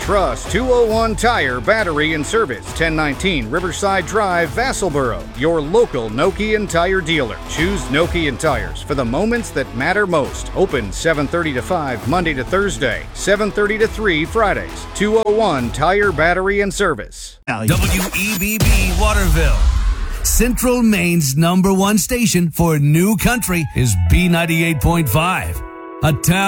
Trust 201 Tire, Battery and Service, 1019 Riverside Drive, Vassalboro. Your local Nokian Tire dealer. Choose Nokian Tires for the moments that matter most. Open 7:30 to 5 Monday to Thursday, 7:30 to 3 Fridays. 201 Tire, Battery and Service. WEBB Waterville. Central Maine's #1 station for new country is B98.5. A town